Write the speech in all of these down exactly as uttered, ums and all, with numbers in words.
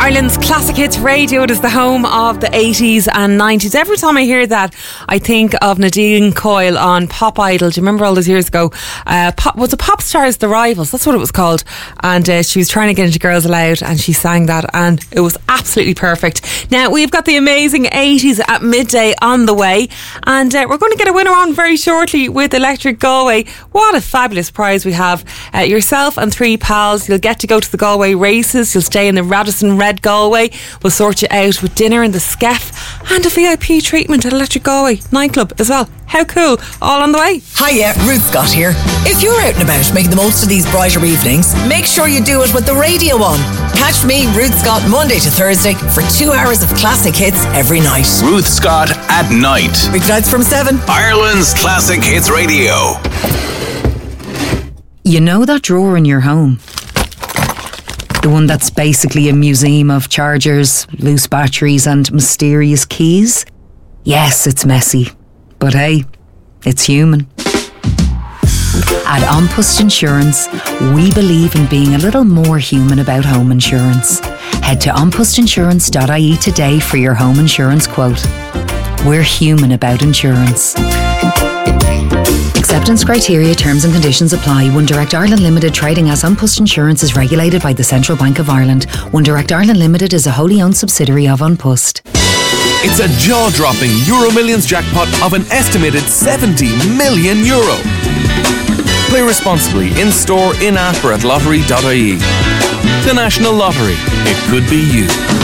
Ireland's Classic Hits Radio. It is the home of the eighties and nineties. Every time I hear that, I think of Nadine Coyle on Pop Idol. Do you remember all those years ago? Uh, pop, was it Pop Stars The Rivals? That's what it was called. And uh, she was trying to get into Girls Aloud and she sang that and it was absolutely perfect. Now, we've got the amazing eighties at midday on the way and uh, we're going to get a winner on very shortly with Electric Galway. What a fabulous prize we have. Uh, yourself and three pals. You'll get to go to the Galway races. You'll stay in the Radisson Red Galway. We'll sort you out with dinner in the Skeff and a V I P treatment at Electric Galway nightclub as well. How cool. All on the way. Hiya, Ruth Scott here. If you're out and about making the most of these brighter evenings, make sure you do it with the radio on. Catch me, Ruth Scott, Monday to Thursday for two hours of classic hits every night. Ruth Scott at night. Weeknights from seven. Ireland's Classic Hits Radio. You know that drawer in your home? The one that's basically a museum of chargers, loose batteries and mysterious keys? Yes, it's messy. But hey, it's human. At An Post Insurance, we believe in being a little more human about home insurance. Head to an post insurance dot I E today for your home insurance quote. We're human about insurance. Acceptance criteria, terms and conditions apply. One Direct Ireland Limited, trading as An Post Insurance, is regulated by the Central Bank of Ireland. One Direct Ireland Limited is a wholly owned subsidiary of An Post. It's a jaw-dropping Euro Millions jackpot of an estimated seventy million euro. Play responsibly in-store, in-app or at lottery dot I E. The National Lottery. It could be you.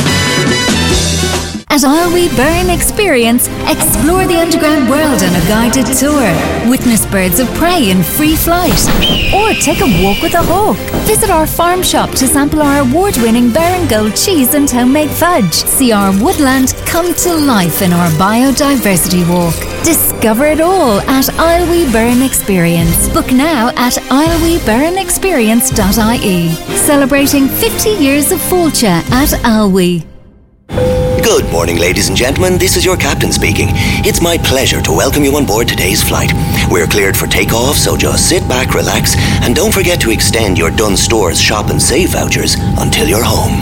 At Isle Burn Experience, explore the underground world on a guided tour. Witness birds of prey in free flight. Or take a walk with a hawk. Visit our farm shop to sample our award-winning Baron Gold cheese and homemade fudge. See our woodland come to life in our biodiversity walk. Discover it all at Isle Burn Experience. Book now at isle burn experience dot I E. Celebrating fifty years of Fáilte at Isle. Good morning, ladies and gentlemen. This is your captain speaking. It's my pleasure to welcome you on board today's flight. We're cleared for takeoff, so just sit back, relax, and don't forget to extend your Dunnes Stores Shop and Save vouchers until you're home.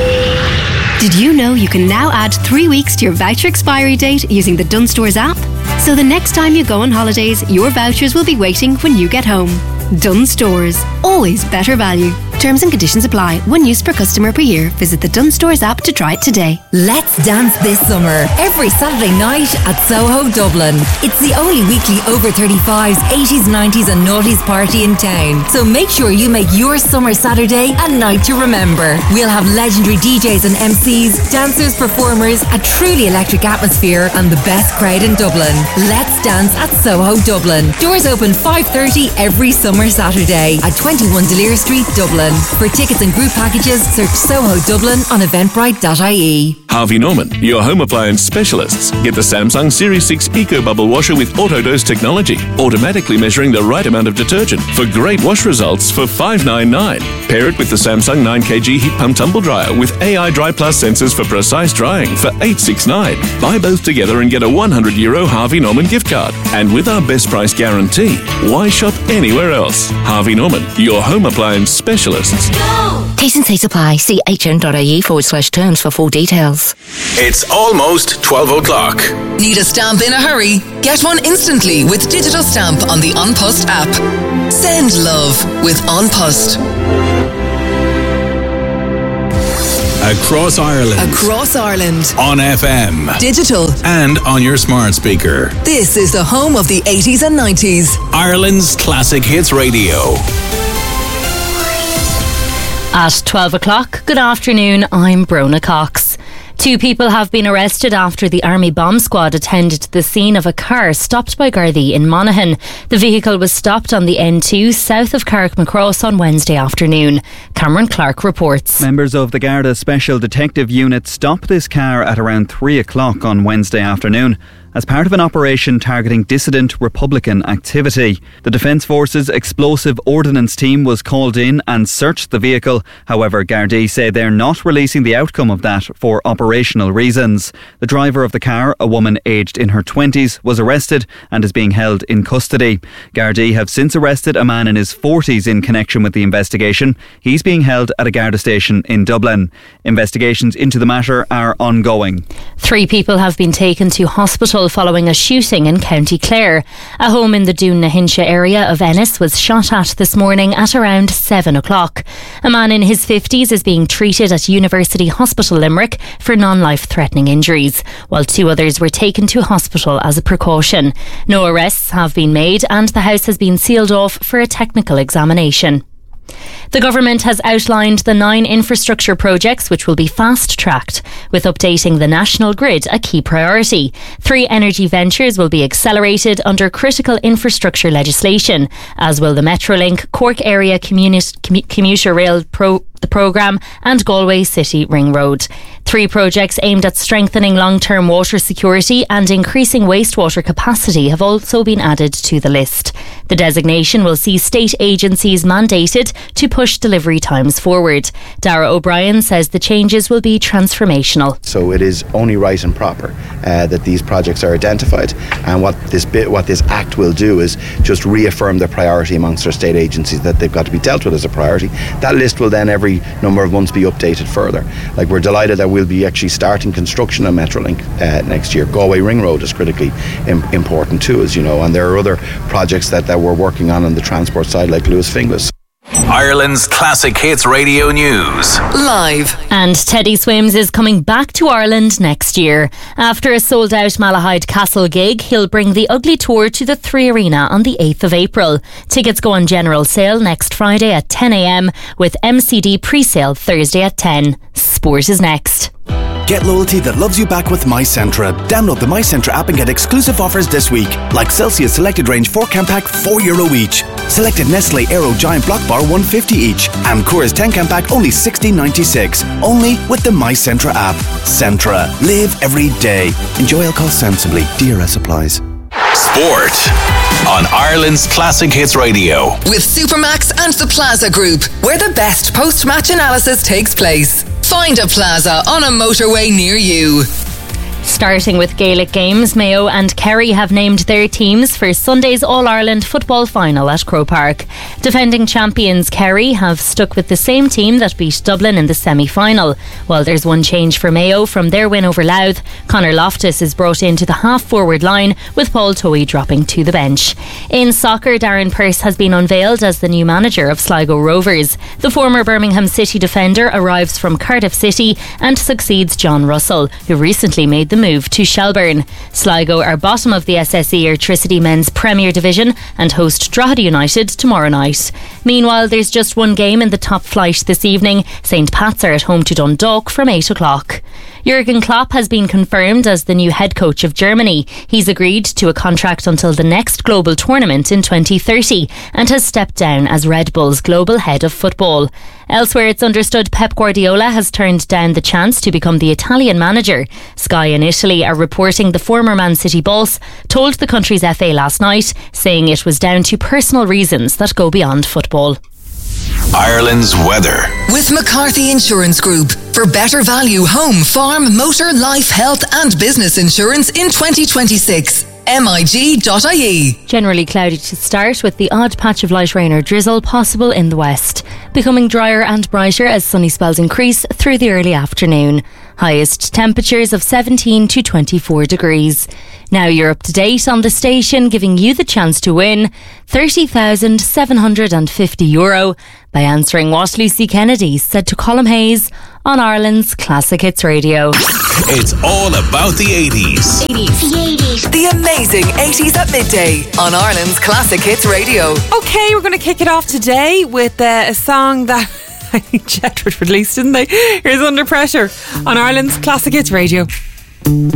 Did you know you can now add three weeks to your voucher expiry date using the Dunnes Stores app? So the next time you go on holidays, your vouchers will be waiting when you get home. Dunnes Stores. Always better value. Terms and conditions apply. One use per customer per year. Visit the Dunnes Stores app to try it today. Let's dance this summer. Every Saturday night at Soho, Dublin. It's the only weekly over thirty-fives, eighties, nineties and noughties party in town. So make sure you make your summer Saturday a night to remember. We'll have legendary D Js and M Cs, dancers, performers, a truly electric atmosphere and the best crowd in Dublin. Let's dance at Soho, Dublin. Doors open five thirty every summer Saturday at twenty-one Delir Street, Dublin. For tickets and group packages, search Soho Dublin on eventbrite dot I E. Harvey Norman, your home appliance specialists. Get the Samsung Series six Eco Bubble Washer with Autodose technology, automatically measuring the right amount of detergent for great wash results for five hundred ninety-nine dollars. Pair it with the Samsung nine kilogram heat pump tumble dryer with A I Dry Plus sensors for precise drying for eight hundred sixty-nine dollars. Buy both together and get a one hundred euro Harvey Norman gift card. And with our best price guarantee, why shop anywhere else? Harvey Norman, your home appliance specialists. Taste and Taste apply. See H N dot I E forward slash terms for full details. It's almost twelve o'clock. Need a stamp in a hurry? Get one instantly with Digital Stamp on the An Post app. Send love with An Post. Across Ireland. Across Ireland. On F M. Digital. And on your smart speaker. This is the home of the eighties and nineties. Ireland's Classic Hits Radio. At twelve o'clock, good afternoon, I'm Brona Cox. Two people have been arrested after the Army bomb squad attended the scene of a car stopped by Gardaí in Monaghan. The vehicle was stopped on the N two south of Carrickmacross on Wednesday afternoon. Cameron Clark reports. Members of the Garda Special Detective Unit stopped this car at around three o'clock on Wednesday afternoon as part of an operation targeting dissident Republican activity. The Defence Forces Explosive Ordnance Team was called in and searched the vehicle. However, Gardaí say they're not releasing the outcome of that for operational reasons. The driver of the car, a woman aged in her twenties, was arrested and is being held in custody. Gardaí have since arrested a man in his forties in connection with the investigation. He's being held at a Garda station in Dublin. Investigations into the matter are ongoing. Three people have been taken to hospital following a shooting in County Clare. A home in the Doon na Hinsha area of Ennis was shot at this morning at around seven o'clock. A man in his fifties is being treated at University Hospital Limerick for non-life threatening injuries, while two others were taken to hospital as a precaution. No arrests have been made and the house has been sealed off for a technical examination. The government has outlined the nine infrastructure projects which will be fast-tracked, with updating the national grid a key priority. Three energy ventures will be accelerated under critical infrastructure legislation, as will the Metrolink, Cork Area Communi- Commu- Commuter Rail Pro- the programme and Galway City Ring Road. Three projects aimed at strengthening long-term water security and increasing wastewater capacity have also been added to the list. The designation will see state agencies mandated to push delivery times forward. Dara O'Brien says the changes will be transformational. So it is only right and proper uh, that these projects are identified, and what this bit, what this act will do is just reaffirm the priority amongst our state agencies that they've got to be dealt with as a priority. That list will then every number of months be updated further. Like, we're delighted that we'll be actually starting construction on Metrolink uh, next year. Galway Ring Road is critically im- important too, as you know, and there are other projects that, that we're working on on the transport side, like Lewis Finglas. Ireland's Classic Hits Radio News. Live. And Teddy Swims is coming back to Ireland next year. After a sold-out Malahide Castle gig, he'll bring the Ugly Tour to the Three Arena on the eighth of April. Tickets go on general sale next Friday at ten a.m, with M C D pre-sale Thursday at ten. Sport is next. Get loyalty that loves you back with MyCentra. Download the MyCentra app and get exclusive offers this week, like Celsius Selected Range four can pack, four euro each. Selected Nestle Aero Giant Block Bar, one fifty each. And Coors ten can pack, only sixteen ninety-six. Only with the MyCentra app. Centra. Live every day. Enjoy alcohol sensibly. D R S applies. Sport on Ireland's Classic Hits Radio. With Supermax and the Plaza Group, where the best post-match analysis takes place. Find a Plaza on a motorway near you. Starting with Gaelic games, Mayo and Kerry have named their teams for Sunday's All-Ireland football final at Croke Park. Defending champions Kerry have stuck with the same team that beat Dublin in the semi-final. While there's one change for Mayo from their win over Louth, Conor Loftus is brought into the half-forward line, with Paul Toey dropping to the bench. In soccer, Darren Pearce has been unveiled as the new manager of Sligo Rovers. The former Birmingham City defender arrives from Cardiff City and succeeds John Russell, who recently made the move to Shelbourne. Sligo are bottom of the S S E Airtricity Men's Premier Division and host Drogheda United tomorrow night. Meanwhile, there's just one game in the top flight this evening. Saint Pat's are at home to Dundalk from eight o'clock. Jurgen Klopp has been confirmed as the new head coach of Germany. He's agreed to a contract until the next global tournament in twenty thirty and has stepped down as Red Bull's global head of football. Elsewhere, it's understood Pep Guardiola has turned down the chance to become the Italian manager. Sky in Italy are reporting the former Man City boss told the country's F A last night, saying it was down to personal reasons that go beyond football. Ireland's weather. With McCarthy Insurance Group. For better value home, farm, motor, life, health and business insurance in twenty twenty-six. M I G dot I E. Generally cloudy to start, with the odd patch of light rain or drizzle possible in the west. Becoming drier and brighter as sunny spells increase through the early afternoon. Highest temperatures of seventeen to twenty-four degrees. Now you're up to date on the station, giving you the chance to win thirty thousand seven hundred fifty euro by answering what Lucy Kennedy said to Colm Hayes on Ireland's Classic Hits Radio. It's all about the eighties. eighties. The eighties. The amazing eighties at midday on Ireland's Classic Hits Radio. Okay, we're going to kick it off today with uh, a song that I think Chetford released, didn't they? Here's Under Pressure on Ireland's Classic Hits Radio.